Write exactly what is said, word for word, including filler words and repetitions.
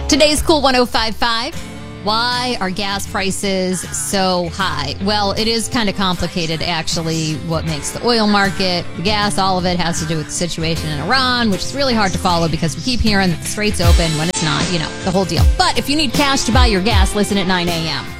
Today's Cool one oh five point five. Why are gas prices so high? Well, it is kind of complicated, actually, what makes the oil market, the gas, all of it has to do with the situation in Iran, which is really hard to follow because we keep hearing that the strait's open when it's not, you know, the whole deal. But if you need cash to buy your gas, listen at nine a.m.